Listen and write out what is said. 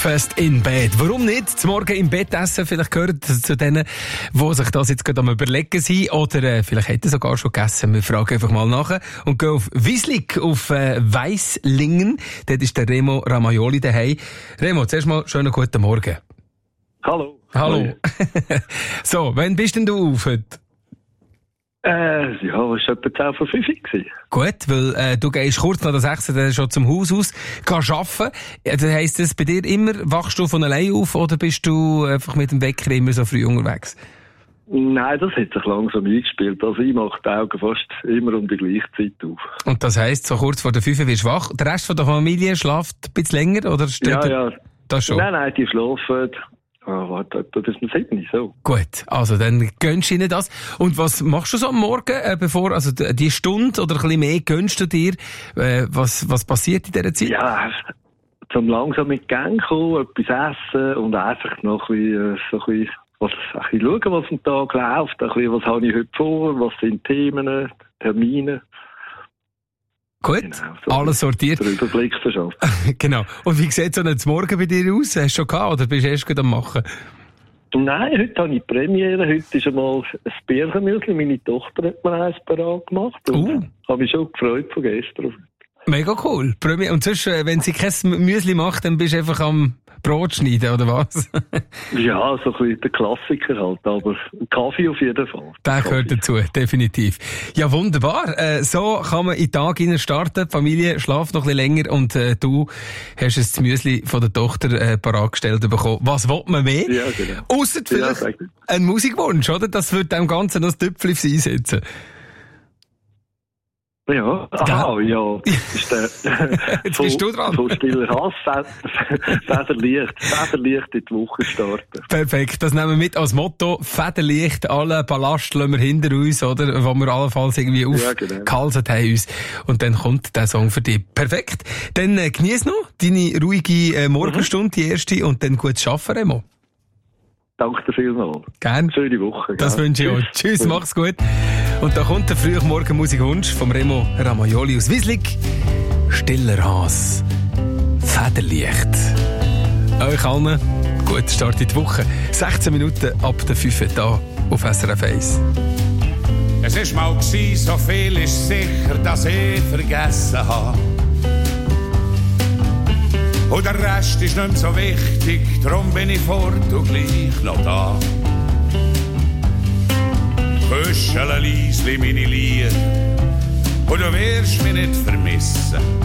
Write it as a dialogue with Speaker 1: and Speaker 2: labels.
Speaker 1: Breakfast in Bed. Warum nicht? Zum Morgen im Bett essen. Vielleicht gehört zu denen, die sich das jetzt gerade am Überlegen sind. Oder vielleicht hat er sogar schon gegessen. Wir fragen einfach mal nach und gehen auf Wieslig, auf Weisslingen. Dort ist der Remo Ramaioli daheim. Remo, zuerst mal schönen guten Morgen.
Speaker 2: Hallo.
Speaker 1: Hallo. So, wann bist denn du auf heute?
Speaker 2: Ja, es war etwa 10 vor 5 gewesen.
Speaker 1: Gut, weil du gehst kurz nach der 6 dann schon zum Haus aus, gehst arbeiten. Das heisst das bei dir immer, wachst du von allein auf oder bist du einfach mit dem Wecker immer so früh unterwegs?
Speaker 2: Nein, das hat sich langsam eingespielt. Also ich mache die Augen fast immer um die gleiche Zeit auf.
Speaker 1: Und das heisst, so kurz vor der 5 wirst du wach. Der Rest von der Familie schläft ein bisschen länger oder steht
Speaker 2: ja.
Speaker 1: Das schon?
Speaker 2: Nein, die schlafen. Warte, das ist mir 7 so.
Speaker 1: Gut, also dann gönnst du ihnen das. Und was machst du so am Morgen, bevor, also die Stunde oder ein bisschen mehr gönnst du dir? Was passiert in dieser Zeit?
Speaker 2: Ja, zum langsam mit Gang kommen, etwas essen und einfach noch ein bisschen schauen, was am Tag läuft, ein bisschen, was habe ich heute vor, was sind Themen, Termine.
Speaker 1: Gut,
Speaker 2: genau, so
Speaker 1: alles sortiert.
Speaker 2: Den Überblick verschafft.
Speaker 1: Genau. Und wie sieht so ein Morgen bei dir aus? Hast du schon gehabt oder bist du erst gerade am Machen?
Speaker 2: Nein, heute habe ich Premiere. Heute ist einmal ein Birchenmüsli. Meine Tochter hat mir eins parat gemacht. Und habe mich schon gefreut von gestern.
Speaker 1: Mega cool. Und sonst, wenn sie kein Müsli macht, dann bist du einfach am Brot schneiden, oder was?
Speaker 2: Ja, so ein bisschen der Klassiker halt, aber Kaffee auf jeden Fall.
Speaker 1: Der gehört dazu, definitiv. Ja, wunderbar. So kann man in den Tag hinein starten. Die Familie schläft noch ein bisschen länger und du hast das Müsli von der Tochter parat gestellt bekommen. Was will man mehr?
Speaker 2: Ja, genau.
Speaker 1: Ausser vielleicht ein Musikwunsch, oder? Das wird dem Ganzen noch ein Tüpfchen aufs Eis setzen.
Speaker 2: Ja, ja. Ist
Speaker 1: Jetzt bist du dran.
Speaker 2: Von Stiller Hass, Federlicht in die Woche starten.
Speaker 1: Perfekt, das nehmen wir mit als Motto. Federlicht, alle Ballast lassen wir hinter uns, oder? Wo wir allenfalls irgendwie aufgehalten haben uns. Und dann kommt der Song für dich. Perfekt. Dann genieß noch deine ruhige Morgenstunde, die erste, und dann gutes Arbeiten, Remo.
Speaker 2: Danke dir vielmals.
Speaker 1: Gerne.
Speaker 2: Schöne Woche.
Speaker 1: Das wünsche ich euch. Tschüss, mach's gut. Und da kommt der frühe Musikwunsch vom Remo Ramaioli aus Wieslig. Stiller Hass. Federlicht. Euch allen guten Start in die Woche. 16 Minuten ab der 5 da auf SRF 1.
Speaker 3: Es war mal so viel ist sicher, dass ich vergessen habe. Und der Rest ist nicht mehr so wichtig, darum bin ich fort und gleich noch da. Küschele leisli meine Lieder, und du wirst mich nicht vermissen.